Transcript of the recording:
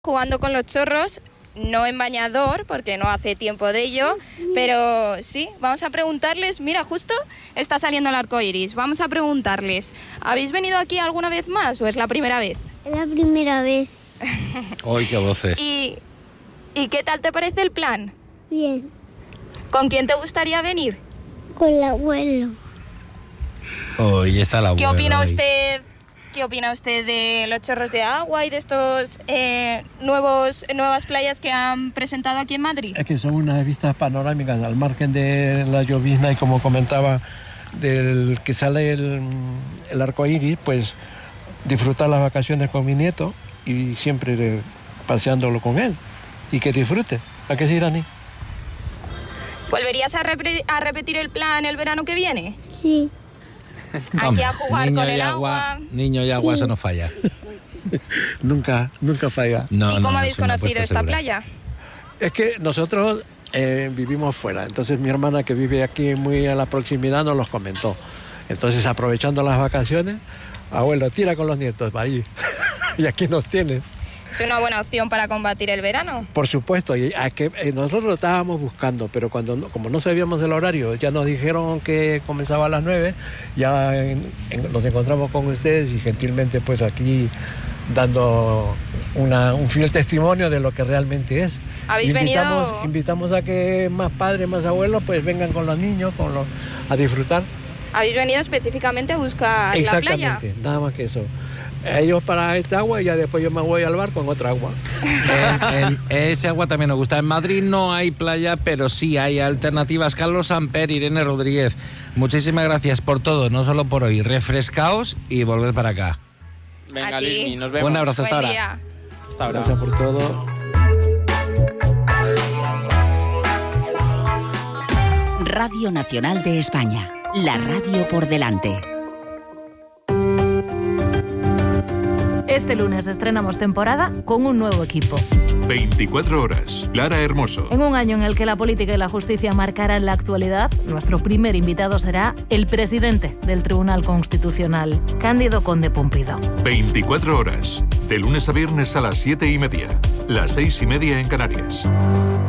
jugando con los chorros, no en bañador, porque no hace tiempo de ello, pero sí, vamos a preguntarles, mira, justo está saliendo el arco iris, vamos a preguntarles, ¿habéis venido aquí alguna vez más o es la primera vez? Es la primera vez. ¡Ay, qué voces! ¿Y qué tal te parece el plan? Bien. ¿Con quién te gustaría venir? Con el abuelo. Hoy está la abuela. ¿Qué opina usted de los chorros de agua y de estos nuevas playas que han presentado aquí en Madrid? Es que son unas vistas panorámicas al margen de la llovizna y, como comentaba, del que sale el arco iris, pues disfrutar las vacaciones con mi nieto y siempre paseándolo con él. Y que disfrute. ¿A qué sí, Irani? ¿Volverías a repetir el plan el verano que viene? Sí. Aquí a jugar con el agua. Niño y agua, eso no falla. Nunca falla. No, ¿Y cómo no, habéis es una conocido apuesta esta segura. playa? Es que nosotros vivimos fuera, entonces mi hermana, que vive aquí muy a la proximidad, nos los comentó. Entonces, aprovechando las vacaciones, abuelo, tira con los nietos, va ahí. Y aquí nos tienen. Es una buena opción para combatir el verano. Por supuesto, y nosotros lo estábamos buscando, pero como no sabíamos el horario, ya nos dijeron que comenzaba a las 9, ya nos encontramos con ustedes y gentilmente pues aquí dando un fiel testimonio de lo que realmente es. Invitamos a que más padres, más abuelos pues vengan con los niños, a disfrutar. ¿Habéis venido específicamente a buscar la playa? Exactamente, nada más que eso. Ellos para esta agua y ya después yo me voy al bar con otra agua. Ese agua también nos gusta. En Madrid no hay playa, pero sí hay alternativas. Carlos Samper, Irene Rodríguez, muchísimas gracias por todo, no solo por hoy. Refrescaos y volved para acá. Venga, Luismi, nos vemos. Un abrazo, hasta Buen ahora. día. Hasta ahora. Gracias por todo. Radio Nacional de España, la radio por delante. Este lunes estrenamos temporada con un nuevo equipo. 24 horas. Lara Hermoso. En un año en el que la política y la justicia marcarán la actualidad, nuestro primer invitado será el presidente del Tribunal Constitucional, Cándido Conde Pumpido. 24 horas. De lunes a viernes a las 7:30. Las 6:30 en Canarias.